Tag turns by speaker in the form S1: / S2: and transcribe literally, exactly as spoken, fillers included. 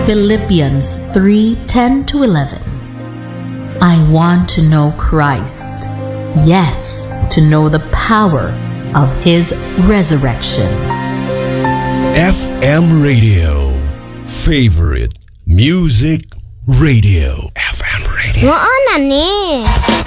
S1: Philippians three ten to eleven. I want to know Christ. Yes, to know the power of His resurrection.
S2: F M Radio, favorite music radio. F M Radio.
S3: Ngoo na ni.